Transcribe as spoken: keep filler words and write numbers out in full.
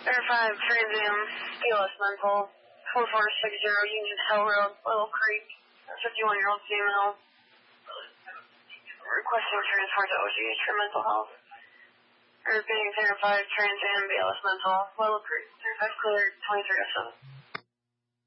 five, Trans Am, B L S Mental, four four six zero, Union Hill Road, Little Creek, fifty-one-year-old female, requesting transport to O G H for mental health. Repeating, zero five, Trans Am, B L S Mental, Little Creek, thirty-five clear, twenty-three oh seven.